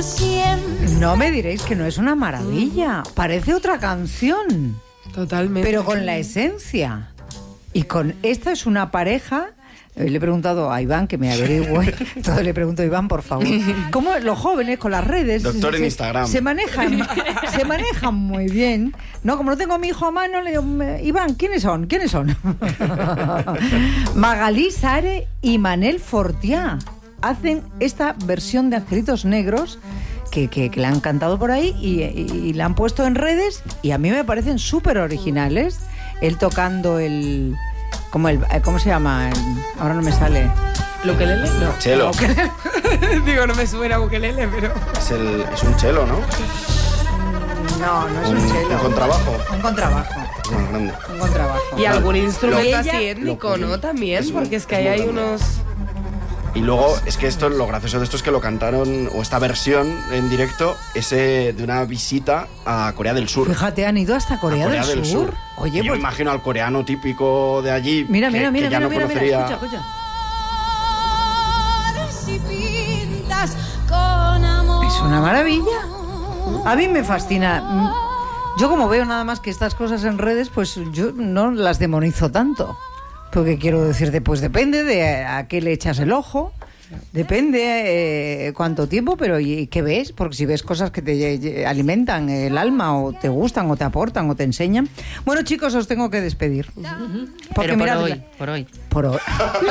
siempre. No me diréis que no es una maravilla. Parece otra canción. Totalmente. Pero con la esencia. Y con esta es una pareja. Le he preguntado a Iván que me averigüe. Todo le pregunto a Iván, por favor. ¿Cómo los jóvenes con las redes? Doctor en Instagram. Se manejan muy bien. No, como no tengo a mi hijo a mano, le digo, Iván, ¿quiénes son? Magalí Sare y Manel Fortià hacen esta versión de Angelitos Negros que la han cantado por ahí y la han puesto en redes y a mí me parecen súper originales. Él tocando ¿cómo se llama? Ahora no me sale. ¿El ukelele? No. Chelo. Digo, no me suena ukelele, pero... Es un chelo, ¿no? No es un chelo. Un contrabajo. Un contrabajo. Más grande. Un contrabajo. Y algún instrumento Ella- así étnico, ¿no? También, porque es que ahí hay unos... Y luego, es que esto, lo gracioso de esto es que lo cantaron, o esta versión en directo, es de una visita a Corea del Sur. Fíjate, han ido hasta Corea, del Sur. Oye, Y yo pues... me imagino al coreano típico de allí, Mira, que ya no conocería... Escucha. Si pintas con amor. Es una maravilla. A mí me fascina. Yo como veo nada más que estas cosas en redes, pues yo no las demonizo tanto. Porque quiero decirte, pues depende de a qué le echas el ojo, depende cuánto tiempo, pero ¿y qué ves? Porque si ves cosas que te alimentan el alma o te gustan o te aportan o te enseñan. Bueno, chicos, os tengo que despedir. Porque Pero mirad, por hoy. Por hoy.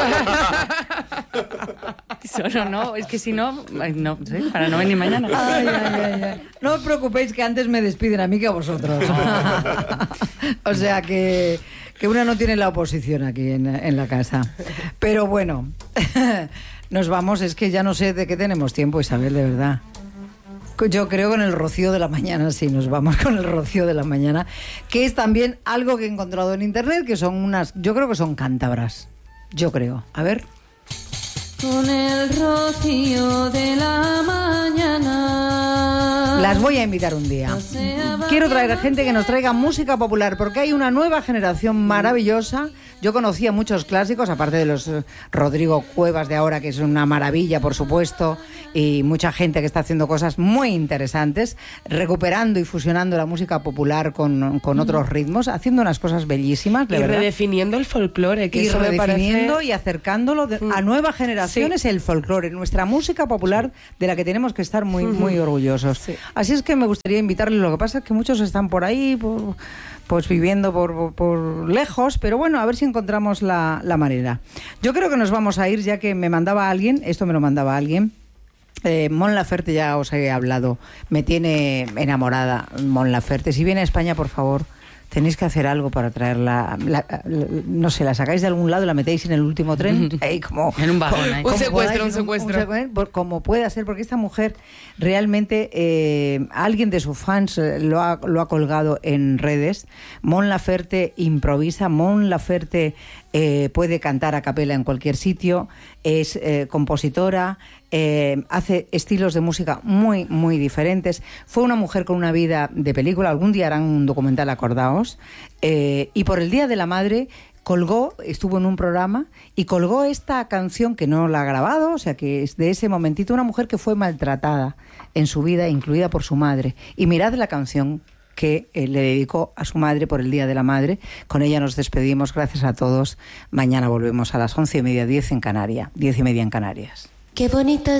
Solo no, es que si no, no sé, para no venir mañana. Ay. No os preocupéis que antes me despiden a mí que a vosotros. O sea que una no tiene la oposición aquí en la casa. Pero bueno, nos vamos, es que ya no sé de qué tenemos tiempo, Isabel, de verdad. Yo creo con el rocío de la mañana, sí, nos vamos con el rocío de la mañana, que es también algo que he encontrado en internet, que son yo creo que son cántabras. Yo creo. A ver. Con el rocío de la mañana. Las voy a invitar un día. Quiero traer gente que nos traiga música popular, porque hay una nueva generación maravillosa. Yo conocía muchos clásicos, aparte de los Rodrigo Cuevas de ahora, que es una maravilla, por supuesto, y mucha gente que está haciendo cosas muy interesantes, recuperando y fusionando la música popular con otros ritmos, haciendo unas cosas bellísimas, de verdad. Redefiniendo el folclore, que Y eso me redefiniendo parece... y acercándolo a nuevas generaciones, Sí. el folclore, nuestra música popular, de la que tenemos que estar muy orgullosos. Sí. Así es que me gustaría invitarles. Lo que pasa es que muchos están por ahí, pues viviendo por lejos, pero bueno, a ver si encontramos la manera. Yo creo que nos vamos a ir, ya que me lo mandaba alguien. Mon Laferte, ya os he hablado, me tiene enamorada Mon Laferte. Si viene a España, por favor, tenéis que hacer algo para traerla. No sé, la sacáis de algún lado, la metéis en el último tren. Como, En un vagón, ahí. Un secuestro. Como pueda ser, porque esta mujer realmente, alguien de sus fans lo ha colgado en redes. Mon Laferte improvisa, Mon Laferte puede cantar a capela en cualquier sitio, es compositora, hace estilos de música muy diferentes. Fue una mujer con una vida de película. Algún día harán un documental, acordaos. Y por el Día de la Madre estuvo en un programa y colgó esta canción, que no la ha grabado, o sea que es de ese momentito, una mujer que fue maltratada en su vida, incluida por su madre. Y mirad la canción que le dedicó a su madre por el Día de la Madre. Con ella nos despedimos. Gracias a todos. Mañana volvemos a las 11:30, 10:30 en Canarias. Qué bonito